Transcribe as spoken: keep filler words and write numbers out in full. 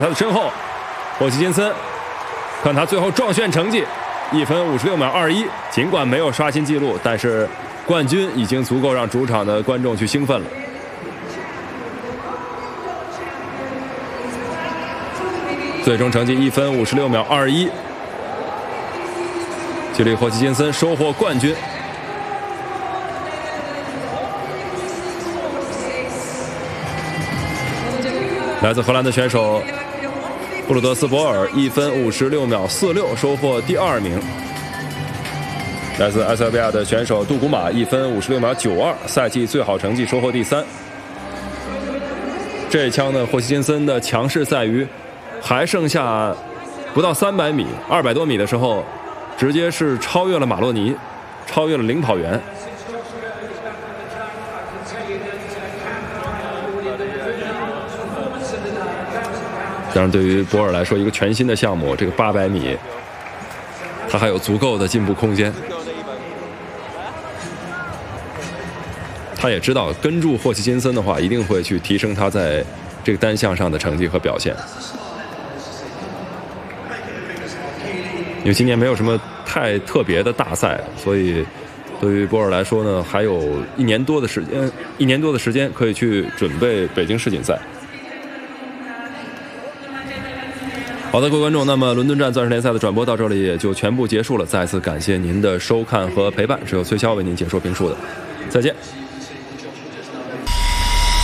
他的身后，霍奇金森，看他最后撞旋成绩，一分五十六秒二一。尽管没有刷新纪录，但是冠军已经足够让主场的观众去兴奋了。最终成绩一分五十六秒二一，吉利霍奇金森收获冠军。来自荷兰的选手布鲁德斯博尔一分五十六秒四六收获第二名。来自埃塞俄比亚的选手杜古马一分五十六秒九二，赛季最好成绩收获第三。这一枪呢，霍奇金森的强势在于还剩下不到三百米，二百多米的时候，直接是超越了马洛尼，超越了领跑员。当然，对于博尔来说，一个全新的项目，这个八百米，他还有足够的进步空间。他也知道跟住霍奇金森的话，一定会去提升他在这个单项上的成绩和表现。因为今年没有什么太特别的大赛，所以对于博尔来说呢，还有一年多的时间，一年多的时间可以去准备北京世锦赛。好的，各位观众，那么伦敦站钻石联赛的转播到这里也就全部结束了。再次感谢您的收看和陪伴，是由崔骁为您解说评述的，再见。